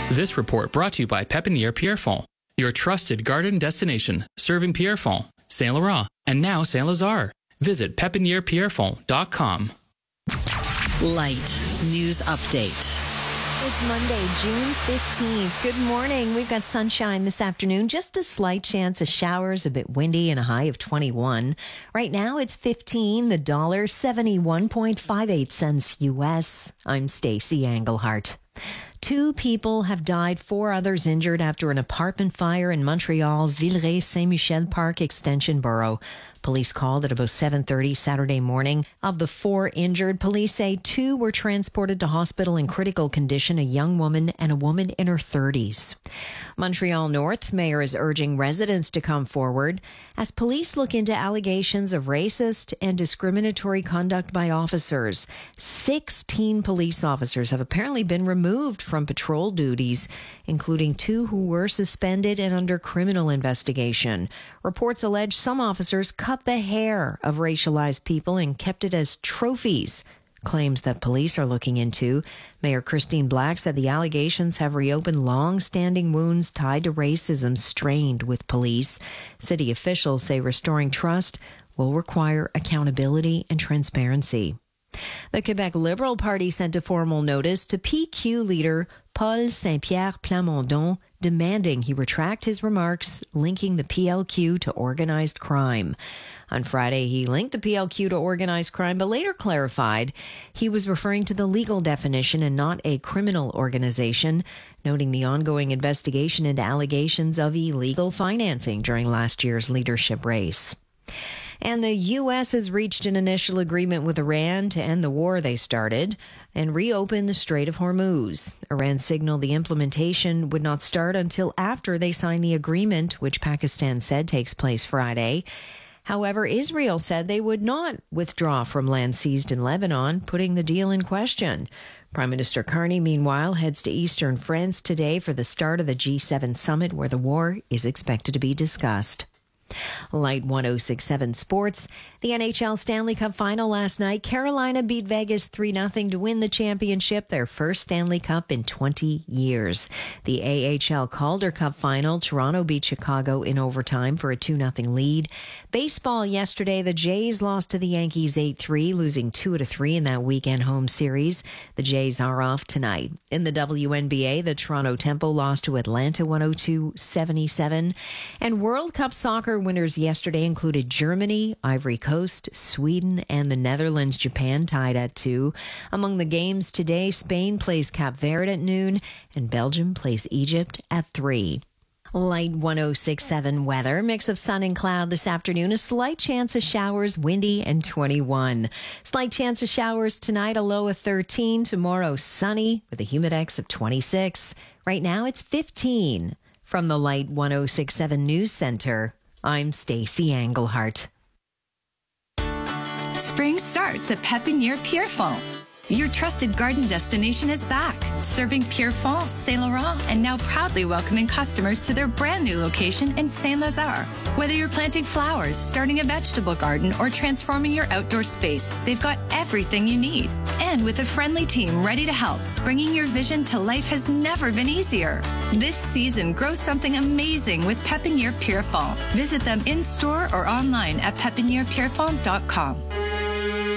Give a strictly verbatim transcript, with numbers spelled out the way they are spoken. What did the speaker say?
This report brought to you by Pépinière Pierrefonds, your trusted garden destination, serving Pierrefonds, Saint Laurent, and now Saint Lazare. Visit pépinière pierrefonds dot com. Light News Update. It's Monday, June fifteenth. Good morning. We've got sunshine this afternoon. Just a slight chance of showers, a bit windy, and a high of twenty-one. Right now it's fifteen. The dollar seventy-one point five eight cents U S. I'm Stacey Englehart. Two people have died, four others injured after an apartment fire in Montreal's Villeray-Saint-Michel Park Extension borough. Police called at about seven thirty Saturday morning. Of the four injured, police say two were transported to hospital in critical condition, a young woman and a woman in her thirties. Montreal North's mayor is urging residents to come forward as police look into allegations of racist and discriminatory conduct by officers. Sixteen police officers have apparently been removed from patrol duties, including two who were suspended and under criminal investigation. Reports allege some officers cut the hair of racialized people and kept it as trophies. Claims that police are looking into. Mayor Christine Black said the allegations have reopened long-standing wounds tied to racism strained with police. City officials say restoring trust will require accountability and transparency. The Quebec Liberal Party sent a formal notice to P Q leader Paul Saint-Pierre Plamondon demanding he retract his remarks linking the P L Q to organized crime. On Friday, he linked the P L Q to organized crime, but later clarified he was referring to the legal definition and not a criminal organization, noting the ongoing investigation into allegations of illegal financing during last year's leadership race. And the U S has reached an initial agreement with Iran to end the war they started and reopen the Strait of Hormuz. Iran signaled the implementation would not start until after they sign the agreement, which Pakistan said takes place Friday. However, Israel said they would not withdraw from land seized in Lebanon, putting the deal in question. Prime Minister Carney, meanwhile, heads to eastern France today for the start of the G seven summit, where the war is expected to be discussed. Light one oh six point seven Sports. The N H L Stanley Cup Final last night. Carolina beat Vegas three nothing to win the championship, their first Stanley Cup in twenty years. The A H L Calder Cup Final. Toronto beat Chicago in overtime for a two nothing lead. Baseball yesterday, the Jays lost to the Yankees eight three, losing two out of three in that weekend home series. The Jays are off tonight. In the W N B A, the Toronto Tempo lost to Atlanta one oh two seventy-seven. And World Cup Soccer winners yesterday included Germany, Ivory Coast, Sweden, and the Netherlands. Japan tied at two. Among the games today, Spain plays Cape Verde at noon, and Belgium plays Egypt at three. Light one oh six point seven weather. Mix of sun and cloud this afternoon. A slight chance of showers, windy, and twenty-one. Slight chance of showers tonight, a low of thirteen. Tomorrow, sunny with a humidex of twenty-six. Right now, it's fifteen. From the Light one oh six point seven News Center, I'm Stacey Englehart. Spring starts at Pépinière Pierrefonds. Your trusted garden destination is back, serving Pierrefonds, Saint Laurent, and now proudly welcoming customers to their brand new location in Saint Lazare. Whether you're planting flowers, starting a vegetable garden, or transforming your outdoor space, they've got everything you need. And with a friendly team ready to help, bringing your vision to life has never been easier. This season, grow something amazing with Pépinière Pierrefonds. Visit them in-store or online at pépinière pierrefonds dot com.